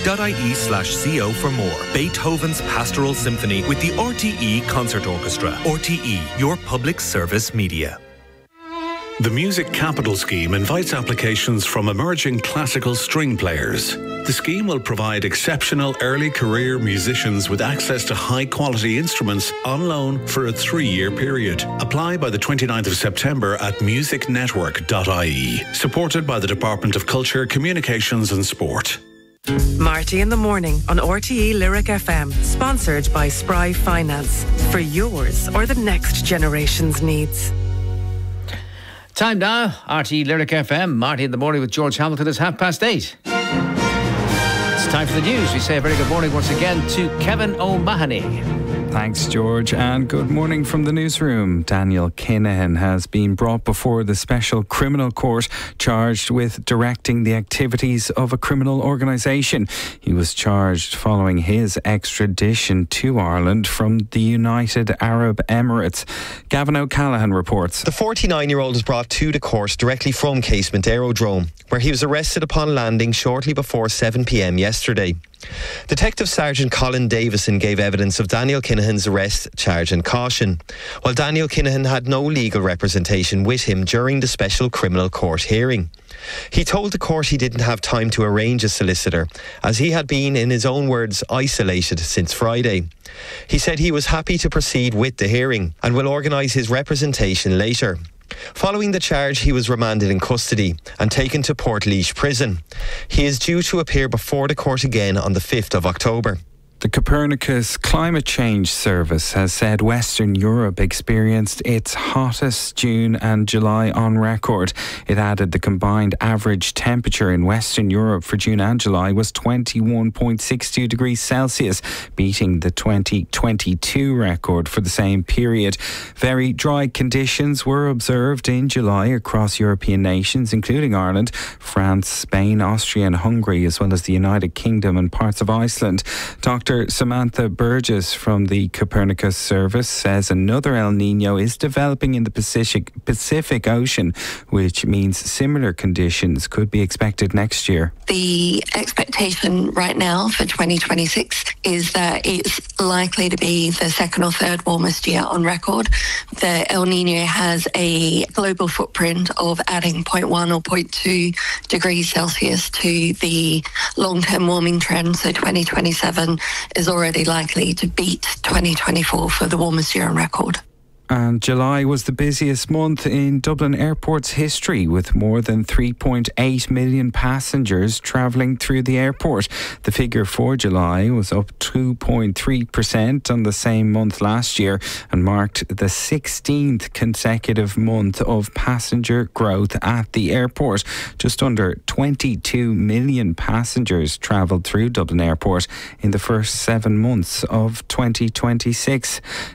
rte.ie/co for more. Beethoven's Pastoral Symphony with the RTE Concert Orchestra. RTE, your public service media. The Music Capital Scheme invites applications from emerging classical string players. The scheme will provide exceptional early career musicians with access to high-quality instruments on loan for a 3-year period. Apply by the 29th of September at musicnetwork.ie. Supported by the Department of Culture, Communications and Sport. Marty in the Morning on RTE Lyric FM. Sponsored by Spry Finance. For yours or the next generation's needs. Time now, RTE Lyric FM, Marty in the Morning with George Hamilton. It's 8:30. It's time for the news. We say a very good morning once again to Kevin O'Mahony. Thanks, George, and good morning from the newsroom. Daniel Kinahan has been brought before the Special Criminal Court, charged with directing the activities of a criminal organisation. He was charged following his extradition to Ireland from the United Arab Emirates. Gavin O'Callaghan reports. The 49-year-old was brought to the court directly from Casement Aerodrome, where he was arrested upon landing shortly before 7 p.m. yesterday. Detective Sergeant Colin Davison gave evidence of Daniel Kinahan's arrest, charge and caution, while Daniel Kinahan had no legal representation with him during the Special Criminal Court hearing. He told the court he didn't have time to arrange a solicitor, as he had been, in his own words, isolated since Friday. He said he was happy to proceed with the hearing and will organise his representation later. Following the charge, he was remanded in custody and taken to Portlaoise Prison. He is due to appear before the court again on the 5th of October. The Copernicus Climate Change Service has said Western Europe experienced its hottest June and July on record. It added the combined average temperature in Western Europe for June and July was 21.62 degrees Celsius, beating the 2022 record for the same period. Very dry conditions were observed in July across European nations, including Ireland, France, Spain, Austria and Hungary, as well as the United Kingdom and parts of Iceland. Dr. Samantha Burgess from the Copernicus Service says another El Nino is developing in the Pacific Ocean, which means similar conditions could be expected next year. The expectation right now for 2026 is that it's likely to be the second or third warmest year on record. The El Nino has a global footprint of adding 0.1 or 0.2 degrees Celsius to the long-term warming trend, so 2027 is already likely to beat 2024 for the warmest year on record. And July was the busiest month in Dublin Airport's history, with more than 3.8 million passengers travelling through the airport. The figure for July was up 2.3% on the same month last year and marked the 16th consecutive month of passenger growth at the airport. Just under 22 million passengers travelled through Dublin Airport in the first 7 months of 2026.